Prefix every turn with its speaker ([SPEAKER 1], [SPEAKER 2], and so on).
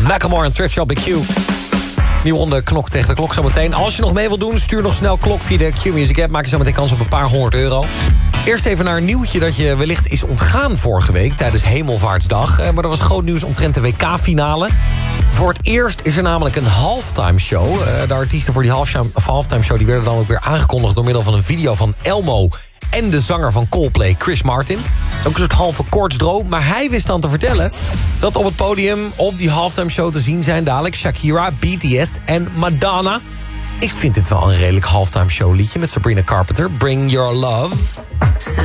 [SPEAKER 1] Macklemore en Thrift Shop bij Q. Nieuw ronde Knok tegen de klok zometeen. Als je nog mee wilt doen, stuur nog snel klok via de Q-Music app. Maak je zo meteen kans op een paar €100. Eerst even naar een nieuwtje dat je wellicht is ontgaan vorige week tijdens Hemelvaartsdag. Maar er was groot nieuws omtrent de WK-finale. Voor het eerst is er namelijk een halftime show. De artiesten voor die halftime show die werden dan ook weer aangekondigd door middel van een video van Elmo en de zanger van Coldplay, Chris Martin. Ook een soort halve koortsdroom, maar hij wist dan te vertellen dat op het podium op die halftime show te zien zijn dadelijk Shakira, BTS en Madonna. Ik vind dit wel een redelijk halftime show liedje met Sabrina Carpenter, Bring Your Love.